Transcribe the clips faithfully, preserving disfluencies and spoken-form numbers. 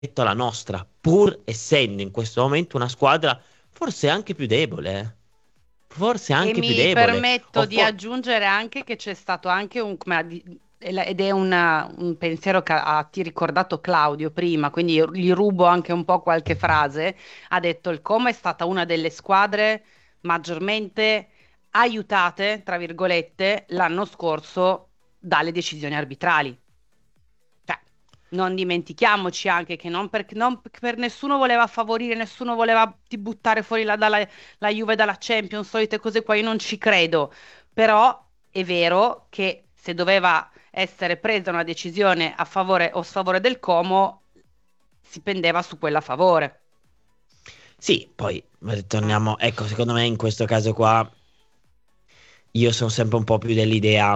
alla nostra, pur essendo in questo momento una squadra forse anche più debole, eh. Forse E anche più mi debole. O permetto di for- aggiungere anche che c'è stato anche un, come ha di- ed è una- un pensiero che ha ti ricordato Claudio prima, quindi io gli rubo anche un po' qualche frase. Ha detto il Como è stata una delle squadre maggiormente aiutate, tra virgolette, l'anno scorso dalle decisioni arbitrali. Cioè, non dimentichiamoci anche che non per, non per nessuno voleva favorire, nessuno voleva ti buttare fuori la, dalla, la Juve dalla Champions, solite cose qua, io non ci credo. Però è vero che se doveva essere presa una decisione a favore o sfavore del Como, si pendeva su quella a favore. Sì, poi Eh. ritorniamo, ecco, secondo me in questo caso qua io sono sempre un po' più dell'idea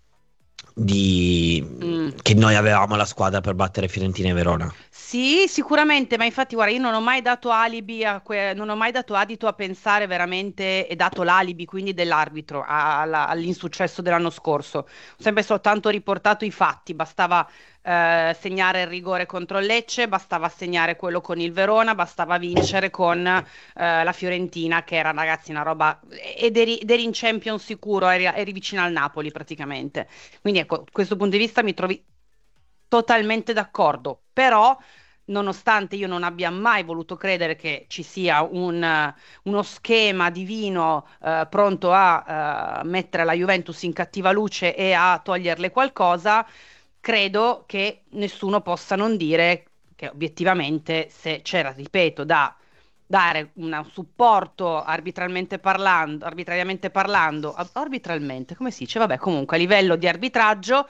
di... Mm. che noi avevamo la squadra per battere Fiorentina e Verona. Sì, sicuramente, ma infatti, guarda, io non ho mai dato alibi a que- non ho mai dato adito a pensare veramente e dato l'alibi quindi dell'arbitro a- alla- all'insuccesso dell'anno scorso. Ho sempre soltanto riportato i fatti, bastava eh, segnare il rigore contro il Lecce, bastava segnare quello con il Verona, bastava vincere con eh, la Fiorentina, che era ragazzi una roba ed eri, ed eri in Champions sicuro, eri, eri vicino al Napoli praticamente. Quindi ecco, da questo punto di vista mi trovi totalmente d'accordo, però nonostante io non abbia mai voluto credere che ci sia un, eh, uno schema divino eh, pronto a eh, mettere la Juventus in cattiva luce e a toglierle qualcosa, credo che nessuno possa non dire che obiettivamente se c'era, ripeto, da dare un supporto arbitralmente parlando, arbitrariamente parlando, ab- arbitralmente, come si dice? Vabbè, comunque a livello di arbitraggio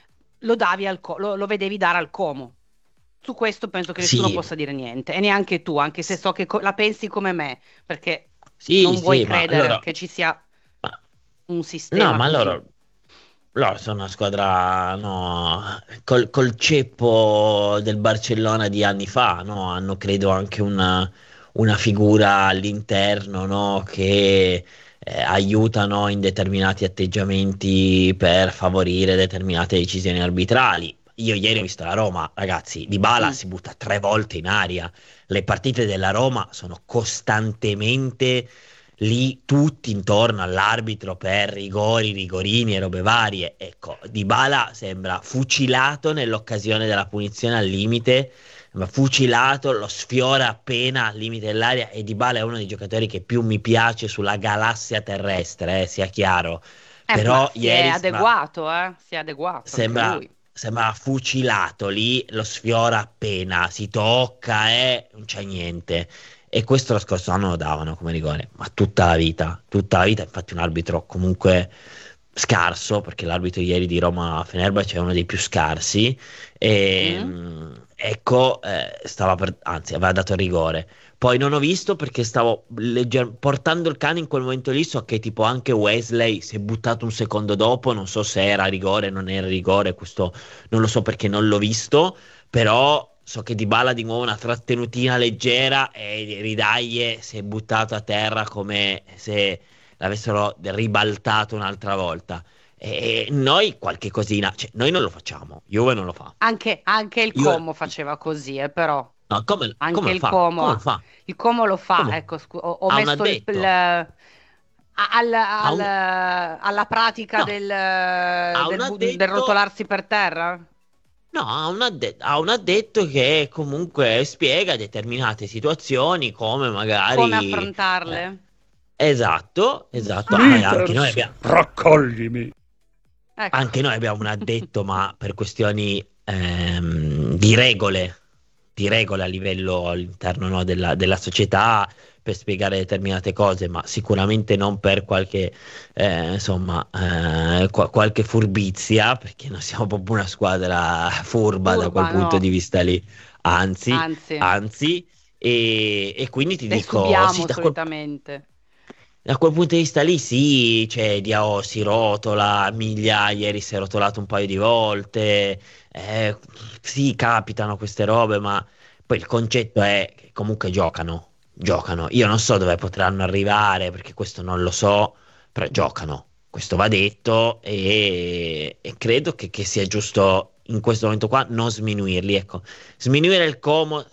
lo davi al Co- lo, lo vedevi dare al Como. Su questo penso che nessuno Sì, possa dire niente, e neanche tu, anche se so che co- la pensi come me, perché sì, non vuoi sì, ma credere loro... che ci sia ma- un no, sistema ma così. loro... Loro sono una squadra, no, col, col ceppo del Barcellona di anni fa, no? Hanno credo anche una, una figura all'interno, no? Che eh, aiutano in determinati atteggiamenti per favorire determinate decisioni arbitrali. Io ieri ho visto la Roma, ragazzi, Dybala Mm. si butta tre volte in aria. Le partite della Roma sono costantemente lì tutti intorno all'arbitro per rigori, rigorini e robe varie. Ecco, Dybala sembra fucilato nell'occasione della punizione al limite, ma fucilato, lo sfiora appena al limite dell'area e Dybala è uno dei giocatori che più mi piace sulla galassia terrestre, eh, sia chiaro. Eh, ma Però si è ieri sembra, adeguato, eh? Si è adeguato anche sembra, lui. sembra fucilato lì, lo sfiora appena, si tocca e non c'è niente. E questo lo scorso anno lo davano come rigore, ma tutta la vita, tutta la vita, infatti un arbitro comunque scarso, perché l'arbitro ieri di Roma-Fenerbahce è uno dei più scarsi, e, Mm? mh, ecco, eh, stava per, anzi aveva dato il rigore. Poi non ho visto perché stavo legger- portando il cane in quel momento lì, so che tipo anche Wesley si è buttato un secondo dopo, non so se era rigore, non era rigore, questo non lo so perché non l'ho visto, però so che Dybala di nuovo una trattenutina leggera e Ridaglie si è buttato a terra come se l'avessero ribaltato un'altra volta. E noi qualche cosina, cioè noi non lo facciamo, Juve non lo fa. Anche, anche il Juve, Como faceva così, eh, però. no, come, come Anche lo il fa? Como, Come lo ha- fa? il Como lo fa, Come? ecco, scu- ho, ho Ha un messo il, il- addetto, a- al- ha al- un, alla pratica no, del, ha del un bu- del addetto. rotolarsi per terra. No, ha un adde- ha un addetto che comunque spiega determinate situazioni come Come magari... eh, affrontarle? esatto, esatto. Ah, anche noi Peters, abbiamo, raccoglimi. Ecco. anche noi abbiamo un addetto, ma per questioni ehm, di regole, di regole a livello all'interno, no, della, della società per spiegare determinate cose, ma sicuramente non per qualche, eh, insomma, eh, qua- qualche furbizia, perché non siamo proprio una squadra furba da quel Furba, punto di no, vista lì, anzi, anzi, anzi, e, e quindi ti le dico, sì, subiamo da quel, solitamente. da quel punto di vista lì sì, cioè Diao si rotola, Miglia ieri si è rotolato un paio di volte, eh, sì, capitano queste robe, ma poi il concetto è che comunque giocano, giocano. Io non so dove potranno arrivare, perché questo non lo so, però giocano. Questo va detto e, e credo che, che sia giusto in questo momento qua non sminuirli, ecco. Sminuire il Como